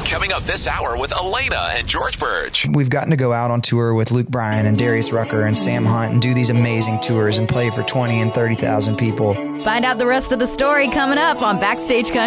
Coming up this hour with Elena and George Burge. We've gotten to go out on tour with Luke Bryan and Darius Rucker and Sam Hunt and do these amazing tours and play for 20 and 30,000 people. Find out the rest of the story coming up on Backstage Country.